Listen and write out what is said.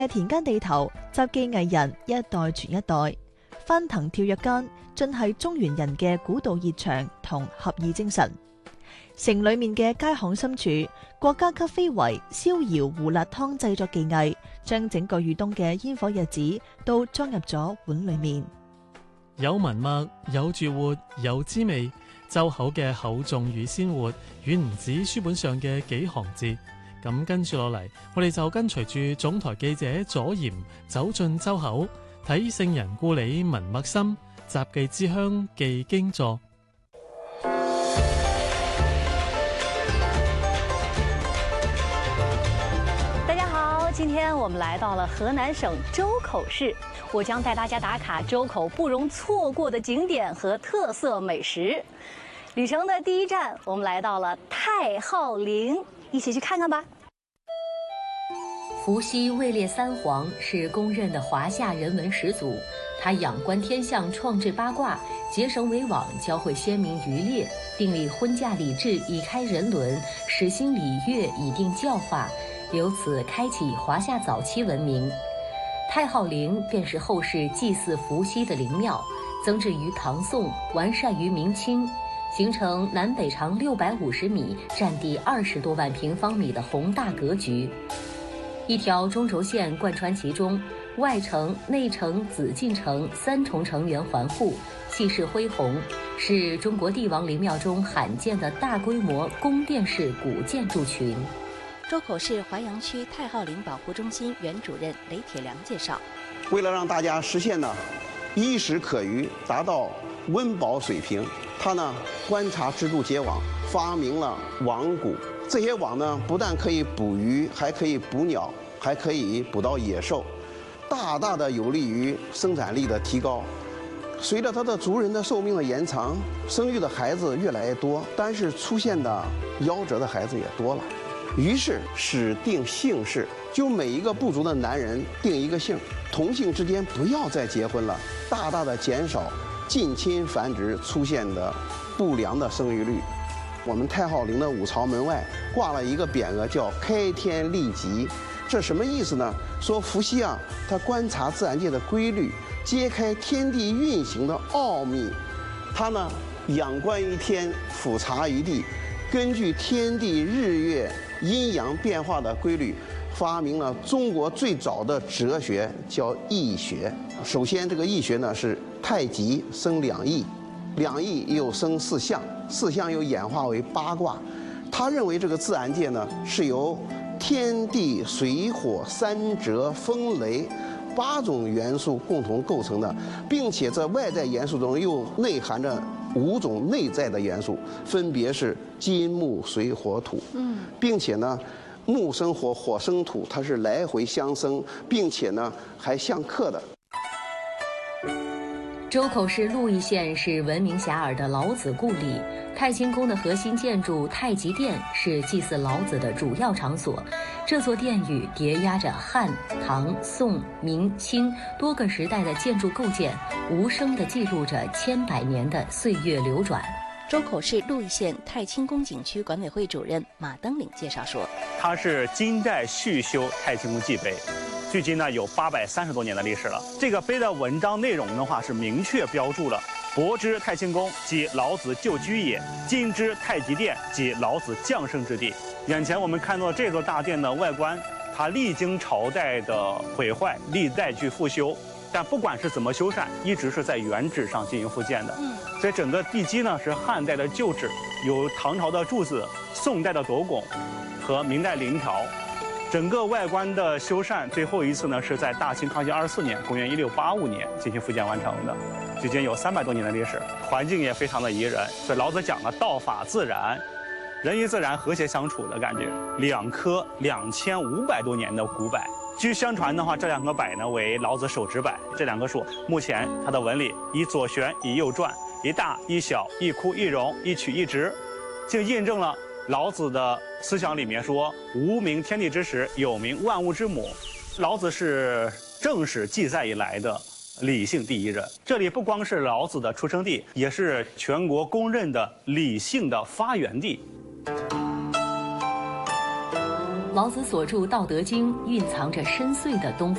田間地頭，雜技藝人一代傳一代，翻騰跳躍間，盡係中原人嘅古道熱腸同俠義精神。城裏面嘅街巷深處，國家級非遺逍遙胡辣湯製作技藝，將整個豫東嘅煙火日子都裝入咗碗裏面。 有文墨，有住活，有滋味。周口嘅厚重與鮮活，遠唔止書本上嘅幾行字。咁跟住落嚟，我哋就跟隨住總台記者左賢走進周口，睇聖人故里文墨深，雜技之鄉記經座。 大家好，今天我们来到了河南省周口市，我将带大家打卡周口不容错过的景点和特色美食。旅程的第一站，我们来到了太昊陵，一起去看看吧。 伏羲位列三皇，是公认的华夏人文始祖。他仰观天象，创制八卦，结绳为网，教会先民渔猎，订立婚嫁礼制，以开人伦；始兴礼乐，以定教化，由此开启华夏早期文明。太昊陵便是后世祭祀伏羲的陵庙，增置于唐宋，完善于明清，形成南北长650米、占地20多万平方米的宏大格局。一条中轴线贯穿其中，外城、内城、紫禁城3重城垣环护，气势恢宏，是中国帝王陵庙中罕见的大规模宫殿式古建筑群。 周口市淮阳区太昊陵保护中心原主任雷铁良介绍， 为了让大家实现衣食可虞，达到温饱水平，他观察支柱结网，发明了网蛊。这些网不但可以捕鱼，还可以捕鸟，还可以捕到野兽，大大的有利于生产力的提高。随着他的族人的寿命的延长，生育的孩子越来越多，但是出现的夭折的孩子也多了。于是始定姓氏，就每一个部族的男人定一个姓，同姓之间不要再结婚了，大大的减少近亲繁殖出现的不良的生育率。我们太昊陵的五朝门外挂了一个匾额，叫开天立极。这什么意思呢？说伏羲他观察自然界的规律，揭开天地运行的奥秘。他仰观于天，俯察于地，根据天地日月阴阳变化的规律，发明了中国最早的哲学，叫易学。首先，这个易学是太极生两仪，两仪又生四象，四象又演化为八卦。他认为这个自然界是由天地水火山泽风雷8种元素共同构成的，并且这外在元素中又内含着5种内在的元素，分别是金木水火土。并且木生火，火生土，它是来回相生，并且还相克的。 周口市鹿邑县是闻名遐迩的老子故里，太清宫的核心建筑太极殿是祭祀老子的主要场所。这座殿宇叠压着汉、唐、宋、明、清多个时代的建筑构件，无声地记录着千百年的岁月流转。 周口市鹿邑县太清宫景区管委会主任马登岭介绍说， 它是金代续修太清宫祭碑，距今有830多年的历史了。这个碑的文章内容的话是明确标注了博之太清宫即老子旧居也，今之太极殿即老子降生之地。眼前我们看到这座大殿的外观，它历经朝代的毁坏，历代去复修，但不管是怎么修缮，一直是在原址上进行复建的。所以整个地基是汉代的旧址，有唐朝的柱子、宋代的斗拱和明代檩条。整个外观的修缮，最后一次是在大清康熙24年，公元1685年进行复建完成的，距今有300多年的历史，环境也非常的宜人。所以老子讲了道法自然，人与自然和谐相处的感觉。2棵2500多年的古柏，据相传的话，这2个柏为老子手指柏。这2棵树目前它的纹理以左旋以右转，一大一小，一枯一荣，一曲一直，竟印证了老子的思想里面说无名天地之始，有名万物之母。老子是正史记载以来的理性第一人，这里不光是老子的出生地，也是全国公认的理性的发源地。 老子所著《道德经》蕴藏着深邃的东方